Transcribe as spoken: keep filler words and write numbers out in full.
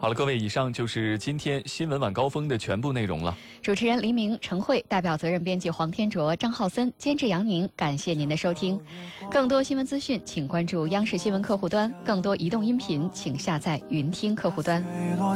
好了，各位，以上就是今天新闻晚高峰的全部内容了。 主持人黎明、陈慧，代表责任编辑黄天卓、张浩森，监制杨宁，感谢您的收听。更多新闻资讯，请关注央视新闻客户端；更多移动音频，请下载云听客户端。